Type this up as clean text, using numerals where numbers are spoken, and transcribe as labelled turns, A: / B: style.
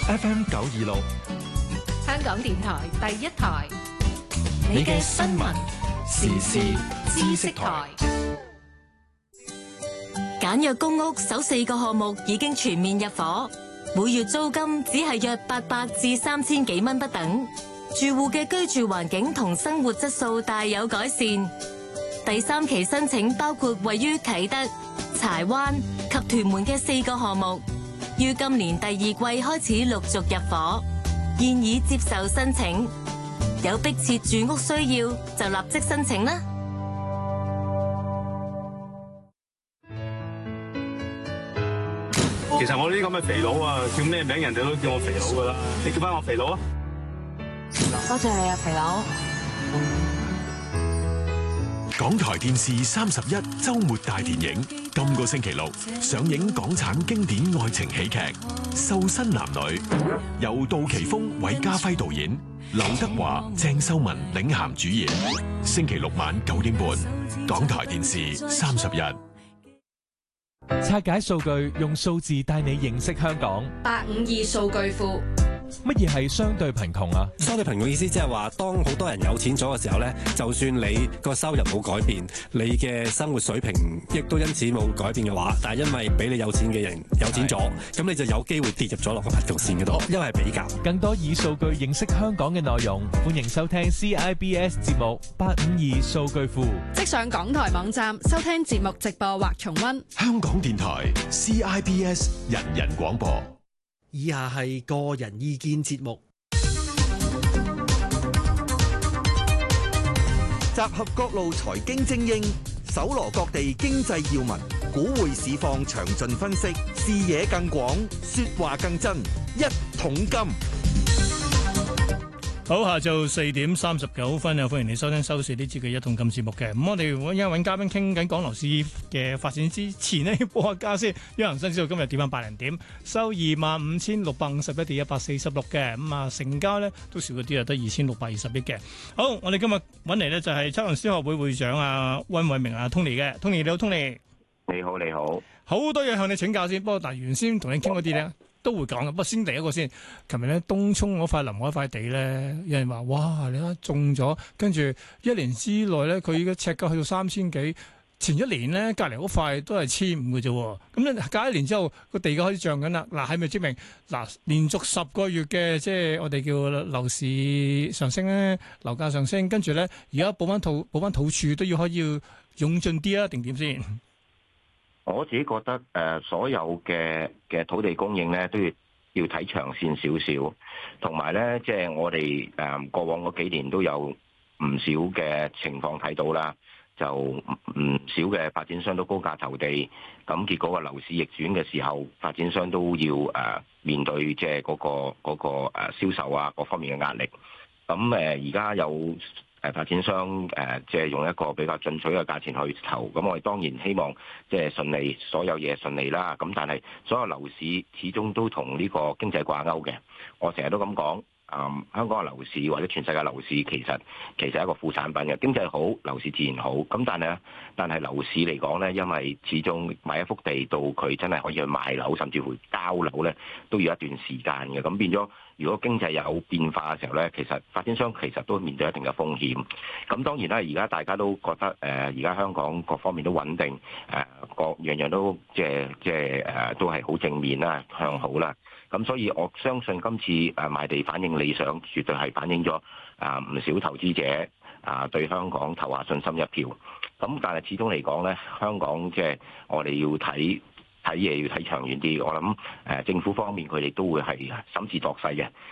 A: FM 926，
B: 香港電台第一台，
A: 你嘅新聞時事知識台。
C: 簡約公屋首4個項目已經全面入伙，每月租金只係約800至3000幾蚊不等，住戶嘅居住環境同生活質素大有改善。第3期申請包括位於啟德、柴灣及屯門嘅4個項目，於今年第2季開始陸續入伙，現已接受申請。有迫切住屋需要就立即申請啦。
D: 其實我呢啲咁嘅肥佬啊，叫咩名人哋都叫我肥佬噶啦，你叫翻我肥佬啊！
E: 多謝你啊，肥佬。
F: 港台電視31週末大電影，今個星期六上映港產經典愛情喜劇《瘦身男女》，由杜琪峰、韋家輝導演，劉德華、鄭秀文領銜主演。星期六晚9點半，港台電視31。
A: 拆解數據，用數字帶你認識香港。
B: 852數據庫。
A: 乜嘢係相對貧窮啊？
G: 相對貧窮意思即係話，當好多人有錢咗嘅時候咧，就算你個收入冇改變，你嘅生活水平亦都因此冇改變嘅話，但係因為比你有錢嘅人有錢咗，咁你就有機會跌入咗落個貧窮線嗰度，因為係比較。
A: 更多以數據認識香港嘅內容，歡迎收聽 CIBS 節目852數據庫。
B: 即上港台網站收聽節目直播或重溫。
F: 香港電台 CIBS 人人廣播。
H: 以下係個人意見節目，集合各路財經精英，搜羅各地經濟要聞，股匯市況詳盡分析，視野更廣，說話更真，一桶金。
I: 好，下晝4點39分啊！歡迎你收聽收視呢節嘅一桶金節目嘅。咁我哋而家揾嘉賓傾緊港樓市嘅發展之前呢，報下價先。一恒生指數今日跌翻80點，收25,651.146嘅。咁啊，成交呢都少咗啲啊，得2,620億嘅。好，我哋今日揾嚟呢就係測量師學會會長啊溫偉明啊 Tony 嘅。Tony 你好 Tony。
J: 你好你好。
I: 好多嘢向你請教先，不過但係原先同你傾嗰啲呢。都會講嘅，不過先第一個先。琴日咧東涌嗰塊臨海塊地咧，有人話：哇！你睇中咗，跟住1年之內咧，佢依家尺價去到3000幾。前1年咧，隔離嗰塊都係1500嘅啫。咁咧隔1年之後，個地價開始漲緊啦。嗱，係咪證明嗱連續10個月嘅即係我哋叫樓市上升咧，樓價上升，跟住咧而家補翻土儲都要可以勇進啲啊？定點先？
J: 我自己覺得所有嘅土地供應咧都要睇長線少少，同埋咧即係我哋過往嗰幾年都有唔少嘅情況睇到啦，就唔少嘅發展商都高價投地，咁結果個樓市逆轉嘅時候，發展商都要面對即係嗰個銷售啊各方面嘅壓力。咁而家有發展商即係用一個比較進取嘅價錢去投，咁我哋當然希望即係順利，所有嘢順利啦。咁但係所有樓市始終都同呢個經濟掛鈎嘅。我成日都咁講，香港嘅樓市或者全世界樓市其實係一個副產品嘅。經濟好，樓市自然好。咁但係樓市嚟講咧，因為始終買一幅地到佢真係可以去賣樓，甚至乎交樓咧，都要一段時間嘅。咁變咗，如果經濟有變化嘅時候咧，其實發展商其實都面對一定嘅風險。咁當然啦，而家大家都覺得而家香港各方面都穩定，各樣都都係好正面啦，向好啦。咁所以我相信今次賣地反應理想，絕對係反映咗唔少投資者對香港投下信心一票。咁但係始終嚟講咧，香港即係我哋要睇嘢要睇長遠啲。我諗政府方面佢哋都會係審時度勢嘅。